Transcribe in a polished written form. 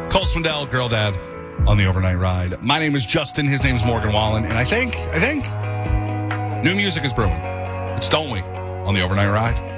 Cole Swindell, Girl Dad, on the Overnight Ride. My name is Justin. His name is Morgan Wallen. And I think new music is brewing. It's Don't We on the Overnight Ride.